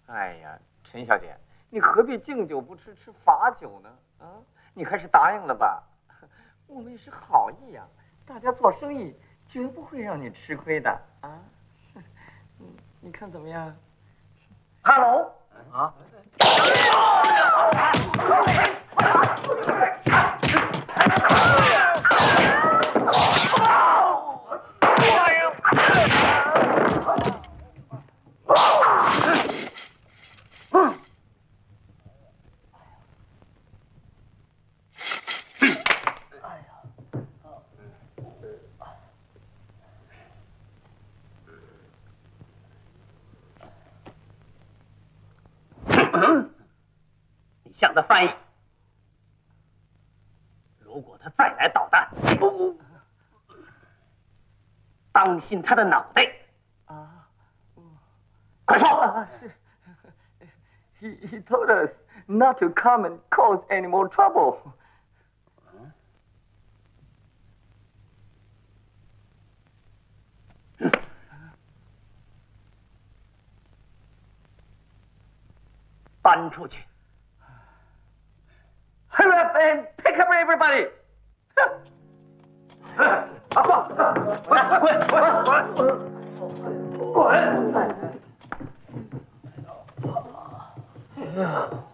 哎呀，陈小姐，你何必敬酒不吃吃罚酒呢？啊，你还是答应了吧。我们也是好意呀，大家做生意绝不会让你吃亏的啊。你看怎么样 ？Hello 啊？ 你向他翻译，如果他再来捣蛋，当心他的脑袋！ 啊， 快说！ 是。He told us not to come and cause any more trouble. 搬出去 Hurry up and pick up everybody. 滚！